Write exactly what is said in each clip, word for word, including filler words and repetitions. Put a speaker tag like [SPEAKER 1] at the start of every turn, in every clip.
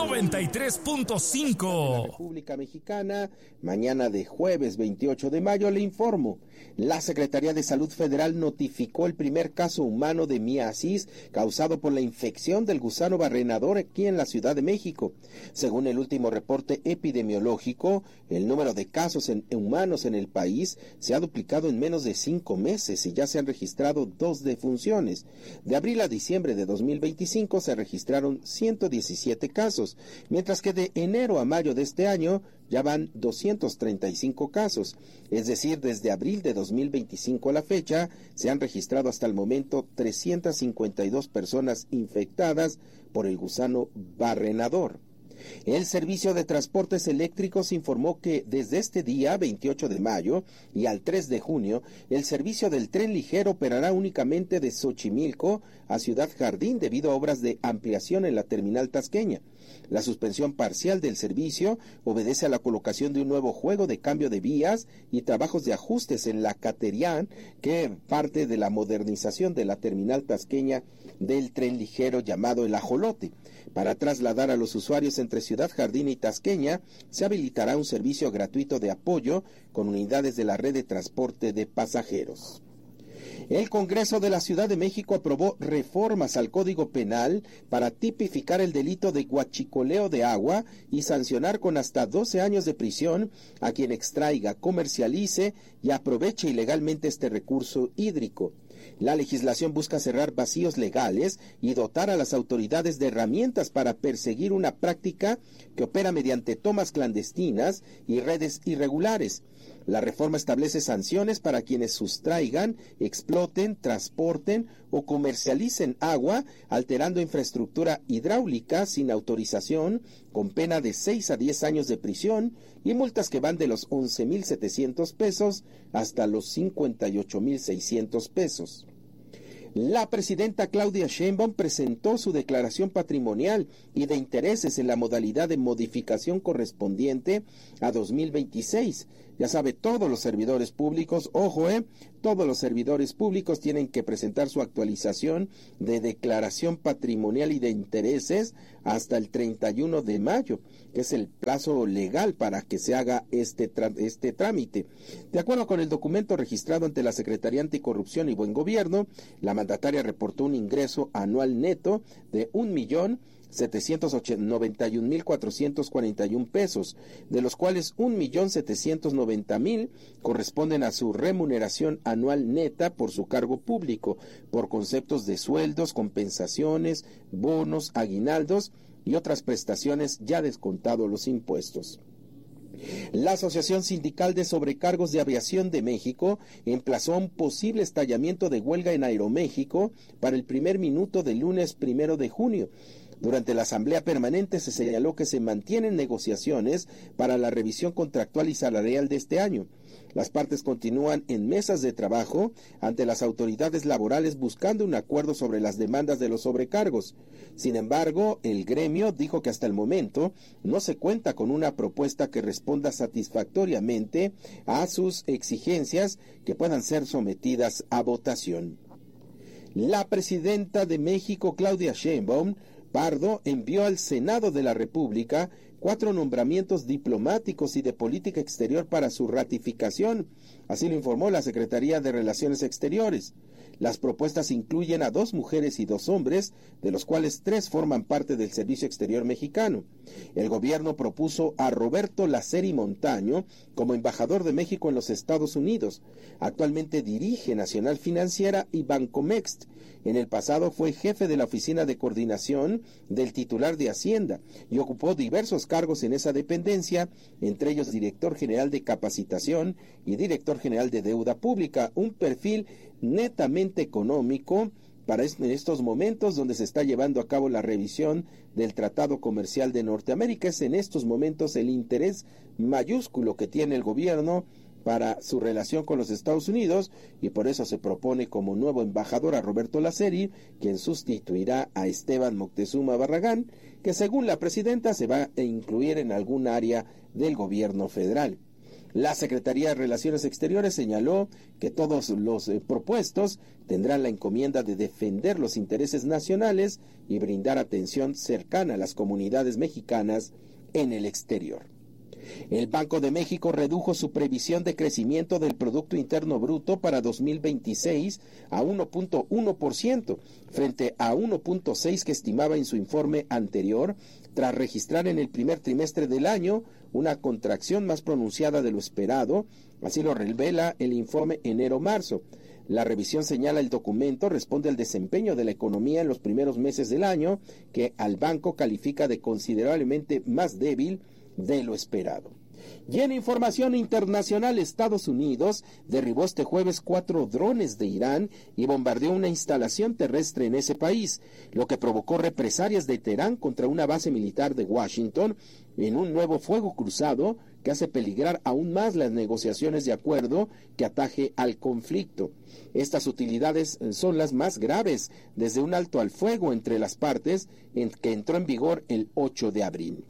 [SPEAKER 1] noventa y tres punto cinco.
[SPEAKER 2] República Mexicana, mañana de jueves veintiocho de mayo, le informo. La Secretaría de Salud Federal notificó el primer caso humano de miasis causado por la infección del gusano barrenador aquí en la Ciudad de México. Según el último reporte epidemiológico, el número de casos en humanos en el país se ha duplicado en menos de cinco meses y ya se han registrado dos defunciones. De abril a diciembre de dos mil veinticinco se registraron ciento diecisiete casos, mientras que de enero a mayo de este año ya van doscientos treinta y cinco casos. Es decir, desde abril de dos mil veinticinco a la fecha se han registrado hasta el momento trescientas cincuenta y dos personas infectadas por el gusano barrenador. El Servicio de Transportes Eléctricos informó que desde este día veintiocho de mayo y al tres de junio, el servicio del tren ligero operará únicamente de Xochimilco a Ciudad Jardín debido a obras de ampliación en la terminal tasqueña. La suspensión parcial del servicio obedece a la colocación de un nuevo juego de cambio de vías y trabajos de ajustes en la Caterian, que parte de la modernización de la terminal tasqueña del tren ligero llamado El Ajolote. Para trasladar a los usuarios entre Ciudad Jardín y Tasqueña, se habilitará un servicio gratuito de apoyo con unidades de la red de transporte de pasajeros. El Congreso de la Ciudad de México aprobó reformas al Código Penal para tipificar el delito de huachicoleo de agua y sancionar con hasta doce años de prisión a quien extraiga, comercialice y aproveche ilegalmente este recurso hídrico. La legislación busca cerrar vacíos legales y dotar a las autoridades de herramientas para perseguir una práctica que opera mediante tomas clandestinas y redes irregulares. La reforma establece sanciones para quienes sustraigan, exploten, transporten o comercialicen agua, alterando infraestructura hidráulica sin autorización, con pena de seis a diez años de prisión y multas que van de los once mil setecientos pesos hasta los cincuenta y ocho mil seiscientos pesos. La presidenta Claudia Sheinbaum presentó su declaración patrimonial y de intereses en la modalidad de modificación correspondiente a dos mil veintiséis. Ya sabe, todos los servidores públicos, ojo, eh, todos los servidores públicos tienen que presentar su actualización de declaración patrimonial y de intereses hasta el treinta y uno de mayo, que es el plazo legal para que se haga este, este trámite. De acuerdo con el documento registrado ante la Secretaría Anticorrupción y Buen Gobierno, la mandataria reportó un ingreso anual neto de un millón setecientos noventa y un mil cuatrocientos cuarenta y un pesos, de los cuales un millón setecientos noventa mil corresponden a su remuneración anual neta por su cargo público, por conceptos de sueldos, compensaciones, bonos, aguinaldos y otras prestaciones ya descontados los impuestos. La Asociación Sindical de Sobrecargos de Aviación de México emplazó a un posible estallamiento de huelga en Aeroméxico para el primer minuto del lunes primero de junio. Durante la asamblea permanente se señaló que se mantienen negociaciones para la revisión contractual y salarial de este año. Las partes continúan en mesas de trabajo ante las autoridades laborales buscando un acuerdo sobre las demandas de los sobrecargos. Sin embargo, el gremio dijo que hasta el momento no se cuenta con una propuesta que responda satisfactoriamente a sus exigencias que puedan ser sometidas a votación. La presidenta de México, Claudia Sheinbaum Pardo, envió al Senado de la República cuatro nombramientos diplomáticos y de política exterior para su ratificación. Así lo informó la Secretaría de Relaciones Exteriores. Las propuestas incluyen a dos mujeres y dos hombres, de los cuales tres forman parte del Servicio Exterior mexicano. El gobierno propuso a Roberto Laceri Montaño como embajador de México en los Estados Unidos. Actualmente dirige Nacional Financiera y Bancomext. En el pasado fue jefe de la Oficina de Coordinación del titular de Hacienda y ocupó diversos cargos en esa dependencia, entre ellos director general de capacitación y director general de deuda pública, un perfil netamente económico para en estos momentos donde se está llevando a cabo la revisión del Tratado Comercial de Norteamérica. Es en estos momentos el interés mayúsculo que tiene el gobierno para su relación con los Estados Unidos, y por eso se propone como nuevo embajador a Roberto Laceri, quien sustituirá a Esteban Moctezuma Barragán, que según la presidenta se va a incluir en algún área del gobierno federal. La Secretaría de Relaciones Exteriores señaló que todos los eh, propuestos tendrán la encomienda de defender los intereses nacionales y brindar atención cercana a las comunidades mexicanas en el exterior. El Banco de México redujo su previsión de crecimiento del Producto Interno Bruto para dos mil veintiséis a uno punto uno por ciento, frente a uno punto seis por ciento que estimaba en su informe anterior, tras registrar en el primer trimestre del año una contracción más pronunciada de lo esperado, así lo revela el informe enero-marzo. La revisión, señala el documento, responde al desempeño de la economía en los primeros meses del año, que al banco califica de considerablemente más débil de lo esperado. Y en información internacional, Estados Unidos derribó este jueves cuatro drones de Irán y bombardeó una instalación terrestre en ese país, lo que provocó represalias de Teherán contra una base militar de Washington en un nuevo fuego cruzado que hace peligrar aún más las negociaciones de acuerdo que ataje al conflicto. Estas utilidades son las más graves desde un alto al fuego entre las partes en que entró en vigor el ocho de abril.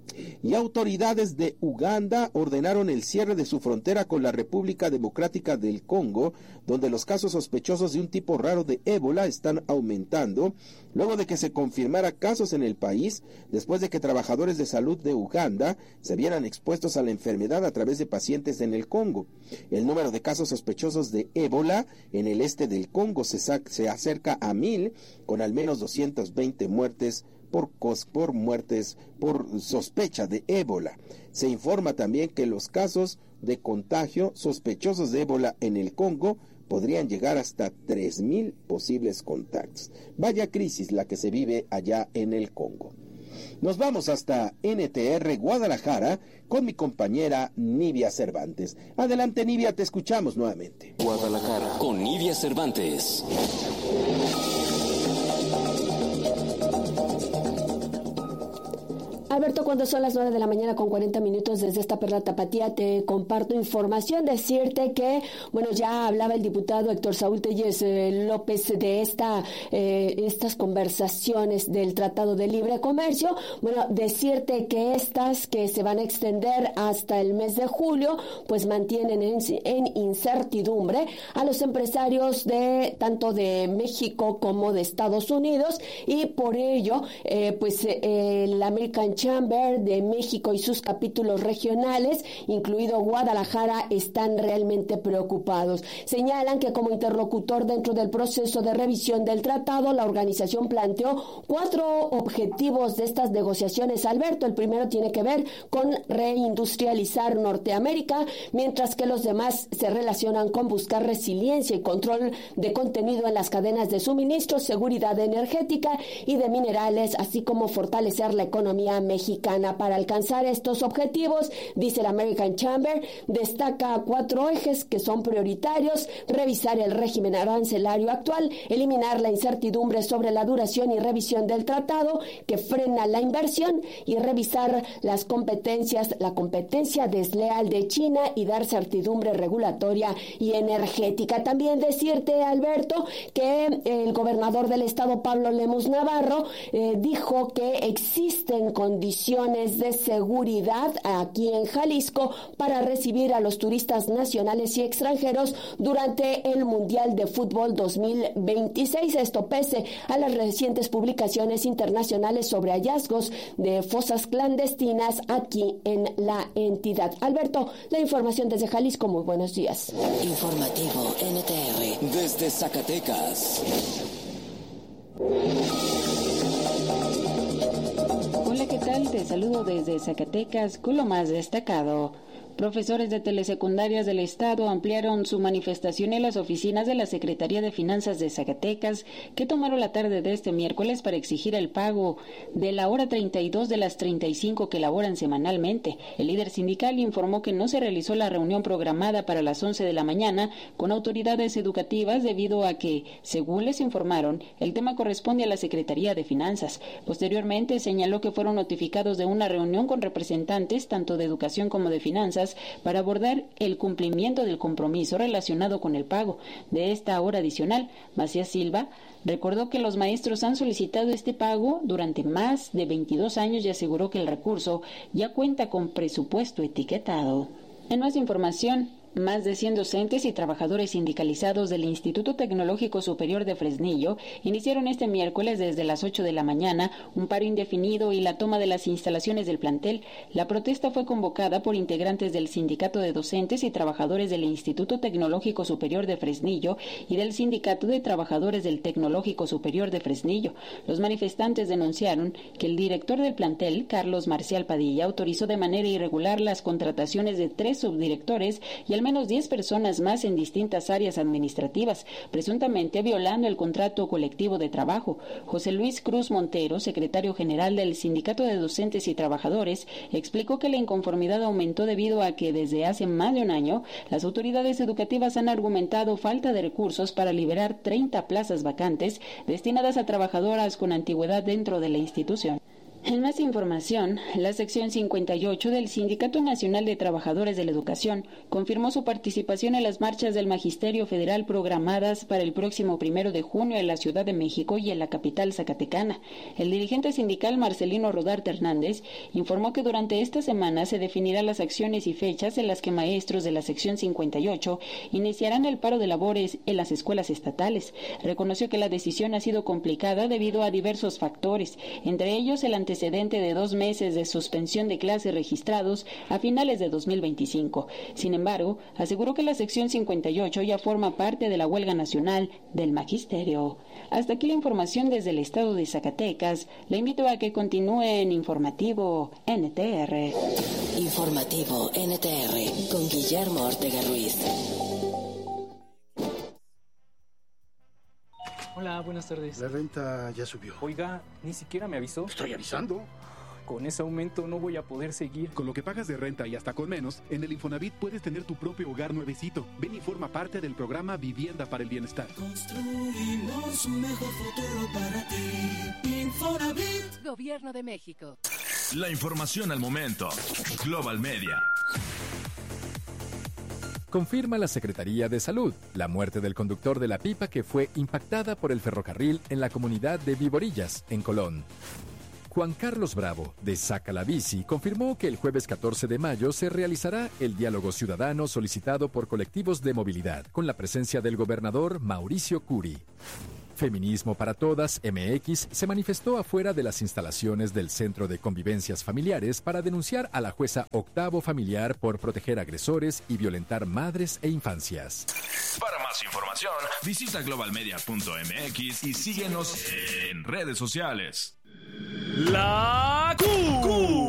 [SPEAKER 2] Y autoridades de Uganda ordenaron el cierre de su frontera con la República Democrática del Congo, donde los casos sospechosos de un tipo raro de ébola están aumentando, luego de que se confirmara casos en el país, después de que trabajadores de salud de Uganda se vieran expuestos a la enfermedad a través de pacientes en el Congo. El número de casos sospechosos de ébola en el este del Congo se, se acerca a mil, con al menos doscientas veinte muertes Por, por muertes por sospecha de ébola. Se informa también que los casos de contagio sospechosos de ébola en el Congo podrían llegar hasta tres mil posibles contactos. Vaya crisis la que se vive allá en el Congo. Nos vamos hasta N T R Guadalajara con mi compañera Nivia Cervantes. Adelante, Nivia, te escuchamos nuevamente.
[SPEAKER 3] Guadalajara con Nivia Cervantes.
[SPEAKER 4] Alberto, cuando son las nueve de la mañana con cuarenta minutos desde esta perla tapatía, te comparto información, decirte que, bueno, ya hablaba el diputado Héctor Saúl Telles eh, López de esta eh, estas conversaciones del Tratado de Libre Comercio. Bueno, decirte que estas que se van a extender hasta el mes de julio, pues mantienen en, en incertidumbre a los empresarios de tanto de México como de Estados Unidos, y por ello, eh, pues eh, el American Chamber de México y sus capítulos regionales, incluido Guadalajara, están realmente preocupados. Señalan que como interlocutor dentro del proceso de revisión del tratado, la organización planteó cuatro objetivos de estas negociaciones, Alberto. El primero tiene que ver con reindustrializar Norteamérica, mientras que los demás se relacionan con buscar resiliencia y control de contenido en las cadenas de suministro, seguridad energética y de minerales, así como fortalecer la economía mexicana. Para alcanzar estos objetivos, dice el American Chamber, destaca cuatro ejes que son prioritarios: revisar el régimen arancelario actual, eliminar la incertidumbre sobre la duración y revisión del tratado que frena la inversión, y revisar las competencias, la competencia desleal de China y dar certidumbre regulatoria y energética. También decirte, Alberto, que el gobernador del estado, Pablo Lemus Navarro, eh, dijo que existen condiciones de seguridad aquí en Jalisco para recibir a los turistas nacionales y extranjeros durante el Mundial de Fútbol dos mil veintiséis. Esto pese a las recientes publicaciones internacionales sobre hallazgos de fosas clandestinas aquí en la entidad. Alberto, la información desde Jalisco. Muy buenos días.
[SPEAKER 3] Informativo N T R desde Zacatecas.
[SPEAKER 5] Hola, ¿qué tal? Te saludo desde Zacatecas con lo más destacado. Profesores de telesecundarias del Estado ampliaron su manifestación en las oficinas de la Secretaría de Finanzas de Zacatecas, que tomaron la tarde de este miércoles para exigir el pago de la hora treinta y dos de las treinta y cinco que laboran semanalmente. El líder sindical informó que no se realizó la reunión programada para las once de la mañana con autoridades educativas debido a que, según les informaron, el tema corresponde a la Secretaría de Finanzas. Posteriormente señaló que fueron notificados de una reunión con representantes tanto de Educación como de Finanzas para abordar el cumplimiento del compromiso relacionado con el pago de esta hora adicional. Macías Silva recordó que los maestros han solicitado este pago durante más de veintidós años y aseguró que el recurso ya cuenta con presupuesto etiquetado. En más información, más de cien docentes y trabajadores sindicalizados del Instituto Tecnológico Superior de Fresnillo iniciaron este miércoles desde las ocho de la mañana un paro indefinido y la toma de las instalaciones del plantel. La protesta fue convocada por integrantes del Sindicato de Docentes y Trabajadores del Instituto Tecnológico Superior de Fresnillo y del Sindicato de Trabajadores del Tecnológico Superior de Fresnillo. Los manifestantes denunciaron que el director del plantel, Carlos Marcial Padilla, autorizó de manera irregular las contrataciones de tres subdirectores y al menos diez personas más en distintas áreas administrativas, presuntamente violando el contrato colectivo de trabajo. José Luis Cruz Montero, secretario general del Sindicato de Docentes y Trabajadores, explicó que la inconformidad aumentó debido a que desde hace más de un año las autoridades educativas han argumentado falta de recursos para liberar treinta plazas vacantes destinadas a trabajadoras con antigüedad dentro de la institución. En más información, la sección cincuenta y ocho del Sindicato Nacional de Trabajadores de la Educación confirmó su participación en las marchas del Magisterio Federal programadas para el próximo primero de junio en la Ciudad de México y en la capital zacatecana. El dirigente sindical Marcelino Rodarte Hernández informó que durante esta semana se definirán las acciones y fechas en las que maestros de la sección cincuenta y ocho iniciarán el paro de labores en las escuelas estatales. Reconoció que la decisión ha sido complicada debido a diversos factores, entre ellos el antecedente de dos meses de suspensión de clases registrados a finales de dos mil veinticinco. Sin embargo, aseguró que la sección cincuenta y ocho ya forma parte de la huelga nacional del magisterio. Hasta aquí la información desde el estado de Zacatecas. Le invito a que continúe en Informativo N T R.
[SPEAKER 3] Informativo N T R con Guillermo Ortega Ruiz.
[SPEAKER 6] Hola, buenas tardes.
[SPEAKER 7] La renta ya subió.
[SPEAKER 6] Oiga, ni siquiera me avisó.
[SPEAKER 7] Estoy avisando.
[SPEAKER 6] Con ese aumento no voy a poder seguir.
[SPEAKER 8] Con lo que pagas de renta y hasta con menos, en el Infonavit puedes tener tu propio hogar nuevecito. Ven y forma parte del programa Vivienda para el Bienestar.
[SPEAKER 9] Construimos un mejor futuro para ti. Infonavit.
[SPEAKER 10] Gobierno de México.
[SPEAKER 1] La información al momento. Global Media.
[SPEAKER 11] Confirma la Secretaría de Salud la muerte del conductor de la pipa que fue impactada por el ferrocarril en la comunidad de Viborillas, en Colón. Juan Carlos Bravo, de Saca la Bici, confirmó que el jueves catorce de mayo se realizará el diálogo ciudadano solicitado por colectivos de movilidad, con la presencia del gobernador Mauricio Curi. Feminismo para Todas, M X, se manifestó afuera de las instalaciones del Centro de Convivencias Familiares para denunciar a la jueza Octavo Familiar por proteger agresores y violentar madres e infancias.
[SPEAKER 1] Para más información, visita global media punto m x y síguenos en redes sociales. La Q.